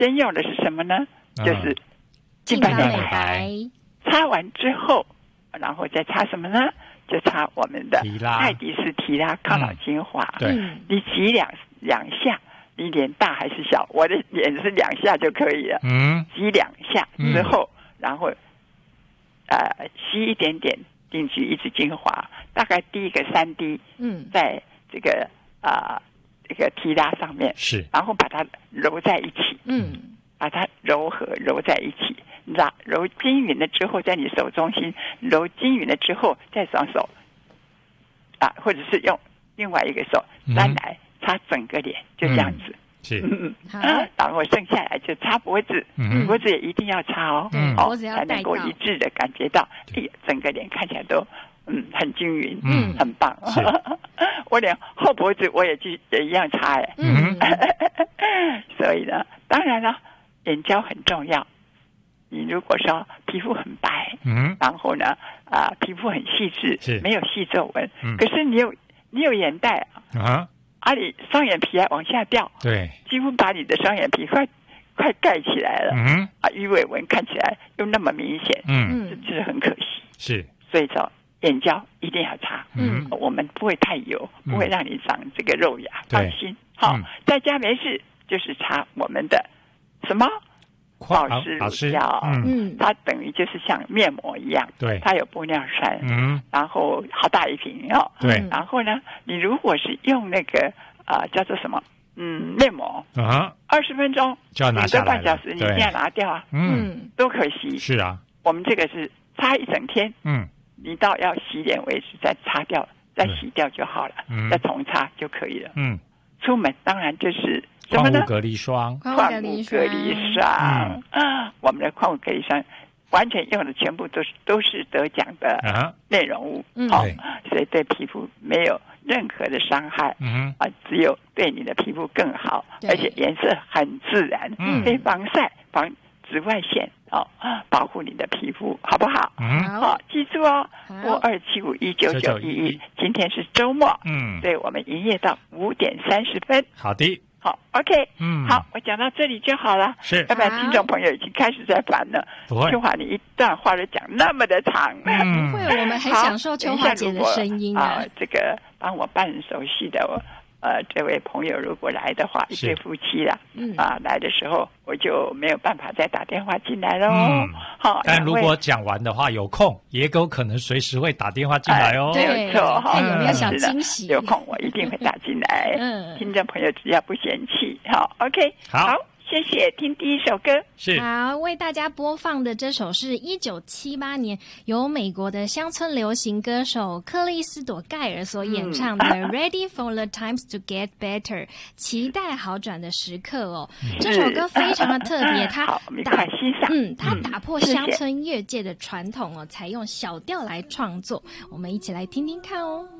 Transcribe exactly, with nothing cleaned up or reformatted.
先用的是什么呢？ 嗯、 就是净发美白。 擦完之后，然后再擦什么呢？就擦我们的爱迪斯提拉抗老精华。 嗯、 对， 你挤两两下，你脸大还是小？我的脸是两下就可以了。 嗯， 挤两下之后，嗯、然后呃吸一点点定局一支精华，大概滴一个三滴， 嗯， 在这个啊、呃、这个提拉上面是， 然后把它揉在一起， 嗯， 把它揉合揉在一起。揉揉均匀了之后，在你手中心揉均匀了之后，再双手啊，或者是用另外一个手单来擦整个脸，就这样子。 嗯、是， 嗯嗯，然后剩下来就擦脖子， 嗯、 脖子也一定要擦哦， 嗯、 哦，才能够一致的感觉到，哎，整个脸看起来都嗯很均匀， 嗯， 很棒。我连后脖子我也去也一样擦哎， 嗯， 所以呢，当然了，眼胶很重要。你如果说皮肤很白， 嗯， 然后呢，啊、呃，皮肤很细致，没有细皱纹， 嗯， 可是你有你有眼袋啊， 啊，你双眼皮还往下掉， 对， 几乎把你的双眼皮快快盖起来了， 嗯， 啊，鱼尾纹看起来又那么明显， 嗯， 这就是很可惜， 是， 所以说眼胶一定要擦， 嗯， 我们不会太油，不会让你长这个肉芽，放心，好、 嗯， 在家没事就是擦我们的什么？保湿乳胶， 嗯， 它等于就是像面膜一样， 对， 它有玻尿酸， 嗯， 然后好大一瓶哦， 对， 然后呢，你如果是用那个啊、呃、叫做什么，嗯，面膜啊， 二十分钟就要拿下来， 半小时你一定要拿掉啊， 嗯， 多可惜， 是啊， 我们这个是擦一整天， 嗯， 你到要洗脸为止再擦掉，再洗掉就好了， 嗯， 再重擦就可以了， 嗯， 出门当然就是什么呢？ 矿物隔离霜， 矿物隔离霜，嗯，我们的矿物隔离霜完全用的全部都是都是得奖的内容物，好、 嗯哦， 所以对皮肤没有任何的伤害， 嗯啊，只有对你的皮肤更好，而且颜色很自然， 嗯， 可以防晒、防紫外线，哦，保护你的皮肤，好不好？ 嗯， 好，记住哦，拨二七五一九九一一，今天是周末， 嗯， 所以我们营业到五点三十分。 好的。 好 ，OK， 嗯， 好，我讲到这里就好了。 是， 要不然听众朋友已经开始在烦了。 不会， 秋华，你一段话都讲那么的长。 嗯、不会，我们很享受秋华姐的声音啊。 啊这个帮我办手续的我。呃，这位朋友如果来的话，一对夫妻啦， 嗯啊，来的时候我就没有办法再打电话进来喽。 嗯， 好， 但如果讲完的话，有空也有可能随时会打电话进来哦。 没有错， 看有没有小惊喜。 有空我一定会打进来。 嗯， 听众朋友只要不嫌弃，好 ，OK， 好。 好谢谢，听第一首歌是好，为大家播放的这首是一九七八年由美国的乡村流行歌手克里斯朵盖尔所演唱的《Ready for the Times to Get Better》，期待好转的时刻哦。这首歌非常的特别，它打嗯，它打破乡村乐界的传统哦，采用小调来创作。我们一起来听听看哦。